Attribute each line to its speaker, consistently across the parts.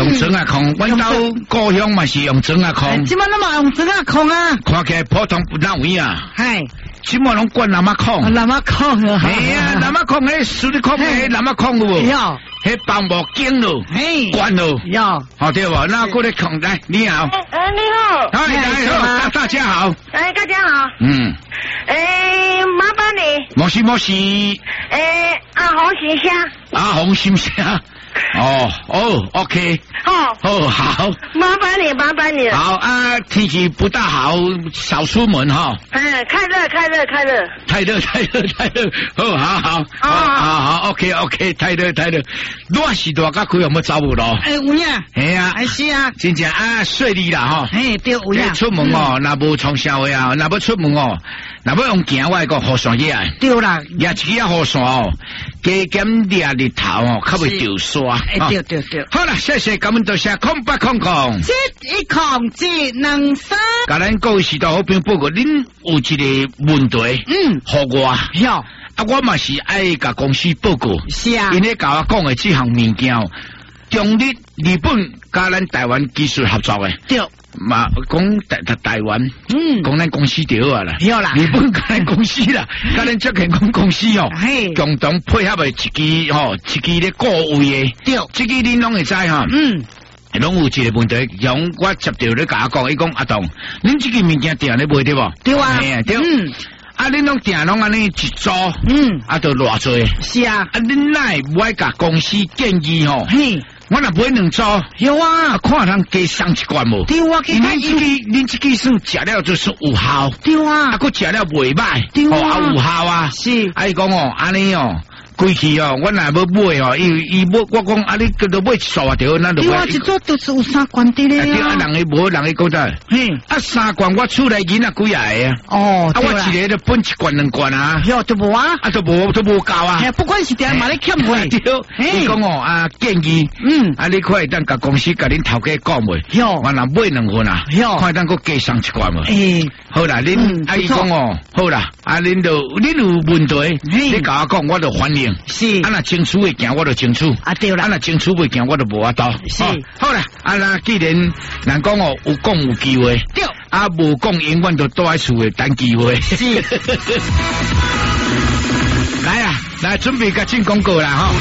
Speaker 1: 用砖啊控，阮兜故乡嘛是用砖啊控。
Speaker 2: 即摆那么用砖啊控啊？
Speaker 1: 看起来普通不哪位啊？
Speaker 2: 系。
Speaker 1: 即摆拢管南马控。
Speaker 2: 南马控啊？
Speaker 1: 系啊，南马控迄实力控迄南马控有无？
Speaker 2: 有。
Speaker 1: 迄帮无经咯，关咯。
Speaker 2: 有。
Speaker 1: 好对无？那过来控来，你好。
Speaker 3: 你好。
Speaker 1: 哎，好，大家好。
Speaker 3: 哎，大家好。
Speaker 1: 嗯。
Speaker 3: 麻烦你。
Speaker 1: 莫西莫西。
Speaker 3: 阿红形象。
Speaker 1: 阿红形象。OK。好。
Speaker 3: 麻烦你。
Speaker 1: 好啊，天气不大好，少出门哈。
Speaker 3: 太热。
Speaker 1: 好 ，OK， 太热。热是大家开有冇走无咯？
Speaker 2: 有呀。
Speaker 1: 系啊，
Speaker 2: 是啊。
Speaker 1: 真正啊，顺利啦哈。
Speaker 2: 对，有呀。
Speaker 1: 出门哦，若无从社会啊，若要出门哦，若要用行，我会讲雨伞去啊。
Speaker 2: 对啦，
Speaker 1: 也一支雨伞哦，加减掠日头哦，较袂掉沙。
Speaker 2: 对。
Speaker 1: 好啦，谢谢，感恩多谢，空八空空。
Speaker 2: 一空即能生。
Speaker 1: 甲咱各位时代好朋友报告，恁有一个问题，互我。
Speaker 2: 有。
Speaker 1: 啊，我嘛是爱甲公司报告。
Speaker 2: 是啊。
Speaker 1: 因咧甲我讲的这项物件，中日本甲咱台湾技术合作的。
Speaker 2: 对。
Speaker 1: 嘛，讲台湾，讲咱公司就好啦。
Speaker 2: 有啦。
Speaker 1: 日本甲咱公司啦，甲咱这间公司哦，共同配合的一支咧个位的。
Speaker 2: 对。
Speaker 1: 这支恁拢会知哈。拢有一个问题，用我接到咧甲我讲，伊讲阿东，恁这个物件定咧卖对无？
Speaker 2: 对啊。
Speaker 1: 对。啊，恁拢定拢安尼一租，啊，都偌济。
Speaker 2: 是啊。
Speaker 1: 啊，恁奈不爱甲公司建议吼？我若买2租，
Speaker 2: 有啊，
Speaker 1: 看人加送一罐无？
Speaker 2: 对啊，
Speaker 1: 恁这个算食了就是有效。
Speaker 2: 对啊，
Speaker 1: 啊，佮食了袂歹，
Speaker 2: 对啊，
Speaker 1: 有效啊。
Speaker 2: 是。
Speaker 1: 啊，伊讲哦，安尼哦。规气哦，我若要买哦，伊买，我讲啊，你叫做买100啊条，咱就买。
Speaker 2: 对啊，一组都是有3罐的咧。
Speaker 1: 对啊，人伊无，人伊讲得。啊，3罐我厝内囡仔几个啊？
Speaker 2: 哦，
Speaker 1: 啊，我一个就分1罐2罐啊。
Speaker 2: 哟，都无啊。
Speaker 1: 啊，都无够啊。
Speaker 2: 不管是点嘛，你欠费。
Speaker 1: 对。伊讲哦，啊，建议。啊，你可以等甲公司甲恁头家讲袂？
Speaker 2: 哟。
Speaker 1: 我若买2份啊。哟。看等佮加送1罐无？好啦，恁啊，伊讲哦，好啦，啊，恁有问题，你甲我讲，我就反映。
Speaker 2: 是。
Speaker 1: 啊，若争取会行，我就争取。
Speaker 2: 啊，对啦。
Speaker 1: 啊，若争取袂行，我就无法度。
Speaker 2: 是。
Speaker 1: 好啦，啊，那既然人讲哦，有讲有机会。
Speaker 2: 对。
Speaker 1: 啊，无讲永远都待在厝诶等机会。
Speaker 2: 是。
Speaker 1: 来啊，来准备甲进广告啦吼。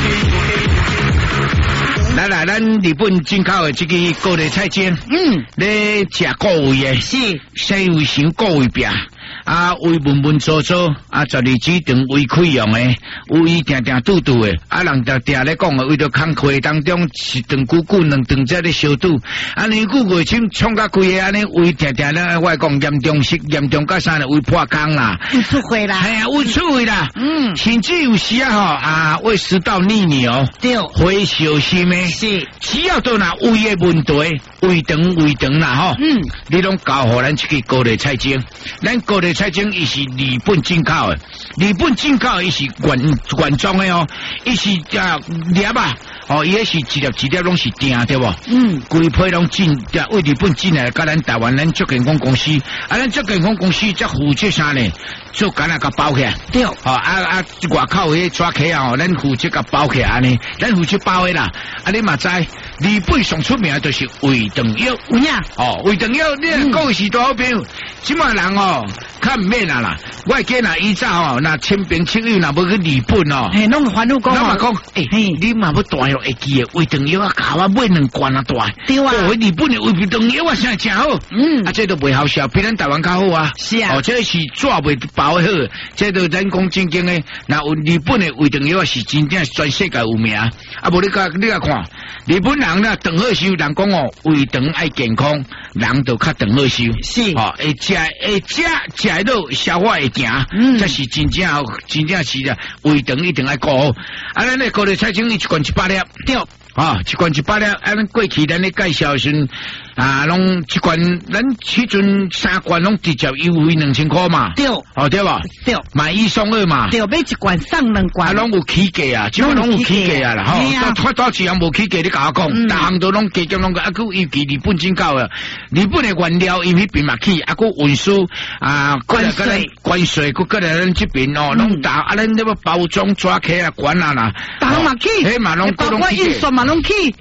Speaker 1: 来，咱日本进口的这个高丽菜精，咧食各位的，
Speaker 2: 是
Speaker 1: 西味想各位饼。啊，胃闷糟糟，啊，12指肠胃溃疡的，胃定肚的，啊，人定咧讲的，为着空气当中是长久2顿在咧消毒，啊，年久月清创甲规个安尼胃定咧，我讲严重甲啥咧胃破缸啦，
Speaker 2: 胃出血啦，
Speaker 1: 系啊，胃出血啦，甚至有时啊吼啊胃食道逆流，
Speaker 2: 对，
Speaker 1: 会小心的，
Speaker 2: 是，
Speaker 1: 只要到那胃的问题，胃肠啦吼，你拢交互咱这个高丽菜精，咱高丽菜精伊是日本进口的，日本进口的伊是原装的哦，伊是粒啊，哦，伊是一粒拢是定对不？规批拢进，为日本进来，甲咱台湾咱足健康公司，啊，咱足健康公司则负责啥呢？做干那个包起来，
Speaker 2: 对，
Speaker 1: 哦外口迄抓起啊，咱负责个包起来安尼，咱负责包的啦，啊，你嘛知，日本上出名就是胃肠药，
Speaker 2: 有呀，
Speaker 1: 哦，胃肠药，你各位是多好朋友，即卖人哦，较唔免啦，我记那以前哦，那千兵千友那要去日本哦，
Speaker 2: 嘿，拢烦恼讲，
Speaker 1: 那嘛讲，你嘛要大药会记的，胃肠药啊，搞啊买2罐啊大，
Speaker 2: 对啊，
Speaker 1: 日本的胃肠药啊，现在真好，啊，这都袂好笑，比咱台湾较好啊，
Speaker 2: 是啊，
Speaker 1: 哦，这是抓袂包好，这都咱讲正经的，那有日本的胃肠药是真正全世界有名，啊，无你看，日本人呢，肠好修，人讲哦，胃肠爱健康，人就较肠好修，
Speaker 2: 是，
Speaker 1: 哦，会食到消化会行，这是真正是的，胃肠一定爱顾好。啊，咱咧高丽菜精1罐100粒，
Speaker 2: 对，
Speaker 1: 啊，1罐100粒，啊，咱过去咱咧介绍时，啊，拢1罐，咱迄阵3罐拢直接优惠2000块嘛，
Speaker 2: 对，
Speaker 1: 哦对吧？
Speaker 2: 对，
Speaker 1: 买1送2嘛，
Speaker 2: 对，买1罐送2罐，
Speaker 1: 啊，拢有起价啊，即个拢有起价啊啦，吼，多几样无起价，你甲我讲，大项都拢加减拢个，啊，佮尤其日本进口的，日本的原料因迄边嘛起，啊，佮运输啊，关税，佮过来咱这边哦，拢大，啊，咱那个包装抓起啊，管啊啦，
Speaker 2: 大嘛起，
Speaker 1: 嘿嘛拢
Speaker 2: 包括运输嘛拢起。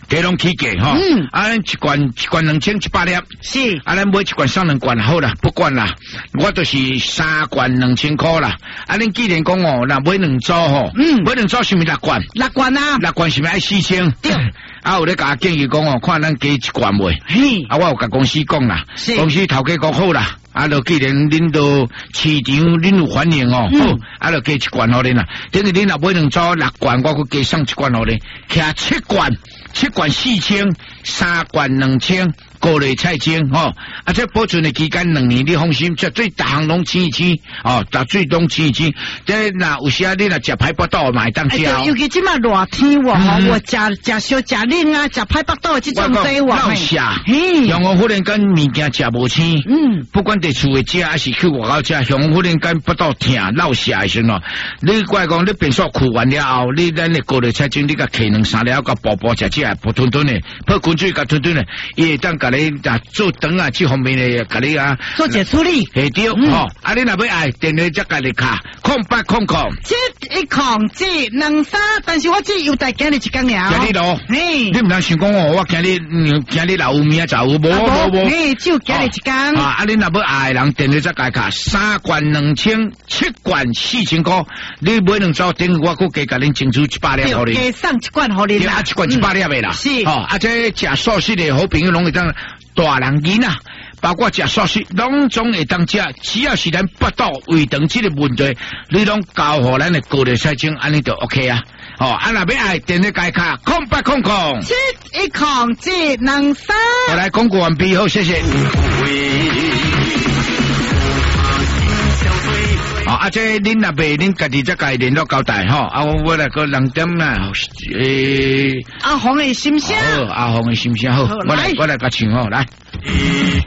Speaker 1: 这拢起价吼，咱一罐2100粒，
Speaker 2: 是，
Speaker 1: 咱买一罐送2罐好啦，不管啦，我就是3罐2000块啦。恁既然讲哦，那买2组吼，买2组是咪6罐
Speaker 2: ？6罐啊
Speaker 1: ，6罐是咪爱4000？
Speaker 2: 对。
Speaker 1: 有咧甲建议讲哦，看咱加1罐袂？
Speaker 2: 嘿，
Speaker 1: 我有甲公司讲啦，公司头家讲好啦。就既然恁都市场恁有反应哦，好，就加1罐互恁啦。等于恁若买2组6罐，我佮加送1罐互恁，徛7罐4000，3罐2000。高丽菜精吼，这保存的期间2年，你放心，绝对逐项拢清一清哦，逐最拢清一清。这那有时你若食排骨肚嘛会当食。
Speaker 2: 尤其即马热天喎，我食烧食冷啊，食排骨肚这种济话，
Speaker 1: 老食，像我忽然间物件食无清，不管伫厝诶食还是去外口食，像我忽然间腹肚疼老食诶时喏，你怪讲你变数哭完了后，你咱的高丽菜精你甲揢2、3粒，甲薄薄食，薄吞吞诶，泡滚水甲吞吞诶，伊会当甲你做肠啊，这方面的甲你啊
Speaker 2: 做一处理，
Speaker 1: 系对吼。你若要爱，电话则家己卡0800。
Speaker 2: 710723，但是我只有待今日1天了。
Speaker 1: 今日咯，你唔通想讲哦，我今日老有明仔早有无？
Speaker 2: 只有今日1天。
Speaker 1: 你若要爱人，电话则家卡3罐2000，7罐4000块。你买2组，等于我佮加恁争取100粒互你。
Speaker 2: 加送1罐互你啦
Speaker 1: ，1罐100粒的啦。
Speaker 2: 是，
Speaker 1: 这食素食的好朋友拢会当。大人囡仔，包括食素食，拢总会当食。只要是咱腹肚胃肠这个问题，你拢交互咱的高丽菜精，安尼就 OK 啊。若要爱，电话改卡0800。
Speaker 2: 710723。
Speaker 1: 我来广告完毕后，谢谢。这恁若袂，恁家己则家联络交代吼。我来个2点啦。
Speaker 2: 阿红的心声。
Speaker 1: 好，阿红的心声好。我来甲唱吼来。